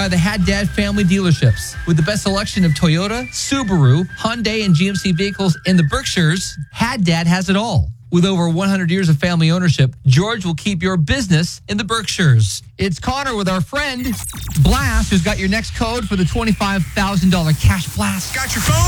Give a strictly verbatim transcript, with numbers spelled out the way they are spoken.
by the Haddad family dealerships. With the best selection of Toyota, Subaru, Hyundai, and G M C vehicles in the Berkshires, Haddad has it all. With over one hundred years of family ownership, George will keep your business in the Berkshires. It's Connor with our friend Blast, who's got your next code for the twenty-five thousand dollars cash blast. Got your phone?